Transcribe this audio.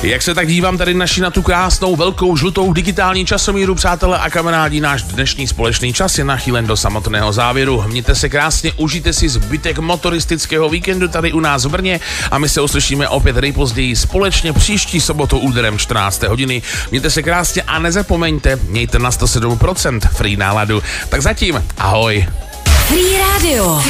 Jak se tak dívám tady na tu krásnou, velkou, žlutou digitální časomíru, přátelé a kamarádi, náš dnešní společný čas je nachýlen do samotného závěru. Mějte se krásně, užijte si zbytek motoristického víkendu tady u nás v Brně a my se uslyšíme opět nejpozději společně příští sobotu úderem 14. hodiny. Mějte se krásně a nezapomeňte, mějte na 107% free náladu. Tak zatím, ahoj. Free Radio.